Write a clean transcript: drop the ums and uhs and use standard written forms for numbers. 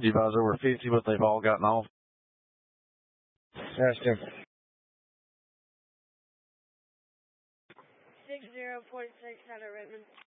advise over 50, but they've all gotten off. Yes, Jim. 6046 out of Redmond.